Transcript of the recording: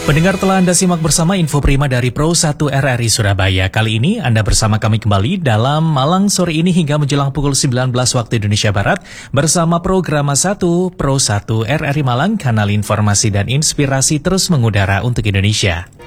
Pendengar, telah Anda simak bersama info prima dari Pro 1 RRI Surabaya. Kali ini Anda bersama kami kembali dalam Malang sore ini hingga menjelang pukul 19 waktu Indonesia Barat bersama Programa 1 Pro 1 RRI Malang, kanal informasi dan inspirasi terus mengudara untuk Indonesia.